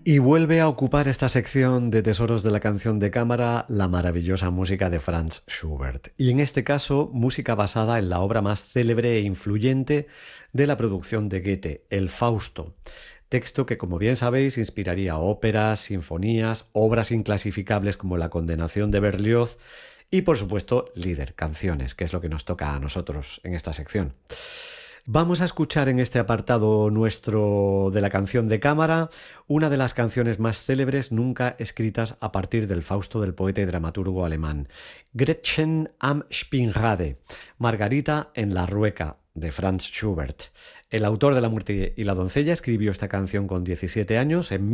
Y vuelve a ocupar esta sección de tesoros de la canción de cámara la maravillosa música de Franz Schubert. Y en este caso, música basada en la obra más célebre e influyente de la producción de Goethe, el Fausto. Texto que, como bien sabéis, inspiraría óperas, sinfonías, obras inclasificables como La condenación de Berlioz y, por supuesto, Lieder, canciones, que es lo que nos toca a nosotros en esta sección. Vamos a escuchar en este apartado nuestro de la canción de cámara una de las canciones más célebres nunca escritas a partir del Fausto del poeta y dramaturgo alemán, Gretchen am Spinnrade, Margarita en la rueca, de Franz Schubert. El autor de La muerte y la doncella escribió esta canción con 17 años, en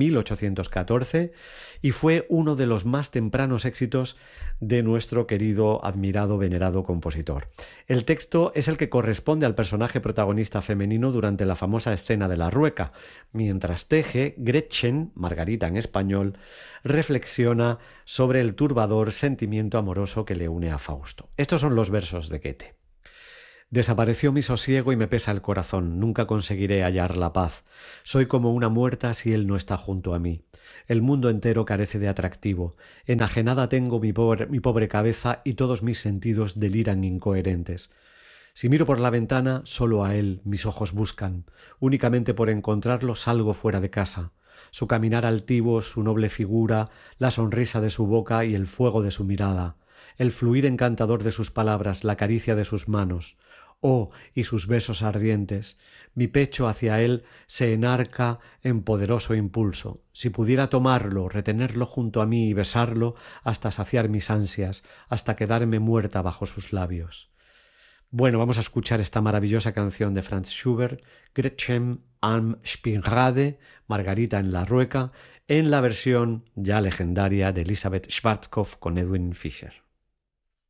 1814, y fue uno de los más tempranos éxitos de nuestro querido, admirado, venerado compositor. El texto es el que corresponde al personaje protagonista femenino durante la famosa escena de la rueca. Mientras teje, Gretchen, Margarita en español, reflexiona sobre el turbador sentimiento amoroso que le une a Fausto. Estos son los versos de Goethe. Desapareció mi sosiego y me pesa el corazón, nunca conseguiré hallar la paz. Soy como una muerta si él no está junto a mí. El mundo entero carece de atractivo. Enajenada tengo mi pobre cabeza y todos mis sentidos deliran incoherentes. Si miro por la ventana, solo a él mis ojos buscan. Únicamente por encontrarlo salgo fuera de casa. Su caminar altivo, su noble figura, la sonrisa de su boca y el fuego de su mirada. El fluir encantador de sus palabras, la caricia de sus manos. Oh, y sus besos ardientes. Mi pecho hacia él se enarca en poderoso impulso. Si pudiera tomarlo, retenerlo junto a mí y besarlo hasta saciar mis ansias, hasta quedarme muerta bajo sus labios. Bueno, vamos a escuchar esta maravillosa canción de Franz Schubert, Gretchen am Spinnrade, Margarita en la rueca, en la versión ya legendaria de Elisabeth Schwarzkopf con Edwin Fischer.